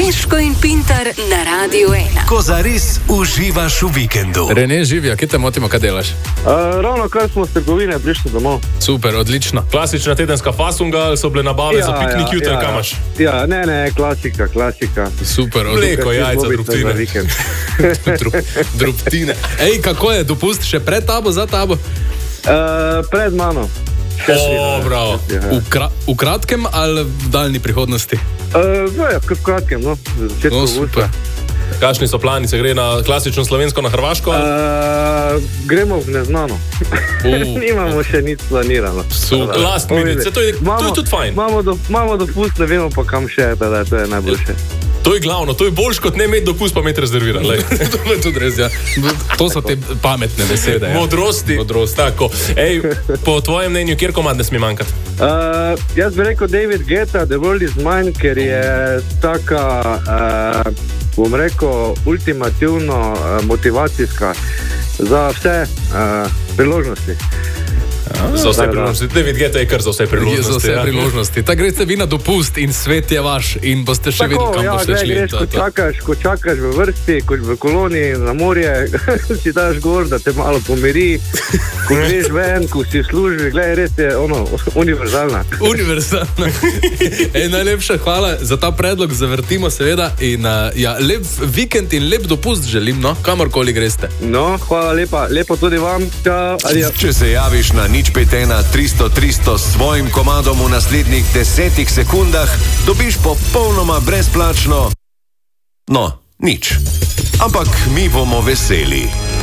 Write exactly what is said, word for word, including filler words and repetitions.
Breško in Pintar na Radiu ena. Ko zares uživaš v vikendu. Rene, živijo, kje te motimo, kaj delaš? Uh, ravno kar smo z trgovine prišli domov. Super, odlično. Klasična tedenska fasunga ali so bile nabave ja, za piknik ja, jutra, ja, kamaš? Ja, ne, ne, klasika, klasika. Super, mleko, jajca, drobtine. Drobtine. Ej, kako je, dopust še pred tabo, za tabo? Uh, pred mano. O, bravo. V, kra v kratkem ali v daljni prihodnosti? Uh, ja, v kratkem, no. No, super. Kakšni so plani, se gre na klasično slovensko, na Hrvaško? Uh, gremo v neznano. Uh. Nimamo še nič planirano. Super. Last minute, to je, to je tudi fajn. Imamo do, dopust, ne vemo pa kam še, da to je najboljše. To je glavno, to je boljš kot ne imeti dopust, pa imeti rezerviran. To je tudi res, ja. To so te pametne besede. Ja. Modrosti. Modrosti, tako. Ej, po tvojem mnenju, kjer komad ne sme manjkati? Uh, jaz bi rekel David Guetta, The World Is Mine, ker je taka, uh, bom rekel, ultimativno uh, motivacijska za vse uh, priložnosti. Ja, za vse priložnosti. David Guetta je kar za vse priložnosti. Za vse ja. priložnosti. Tako greste vi na dopust in svet je vaš in boste še videli, kam ja, boste šli. Greš, ko, čakaš, ko čakaš v vrsti, kot v koloniji na morje, si daš gor, da te malo pomiri, ko greš ven, ko si v službi, gledaj, res je ono, univerzalna. Univerzalna. Ej, najlepša hvala za ta predlog, zavrtimo seveda in uh, ja, lep vikend in lep dopust želim, no, kamorkoli greste. No, hvala lepa, lepo tudi vam. Čau, adijo. Če se javiš na nič pet ena tristo tristo s svojim komadom v naslednjih desetih sekundah, dobiš popolnoma brezplačno, no, nič. Ampak mi bomo veseli.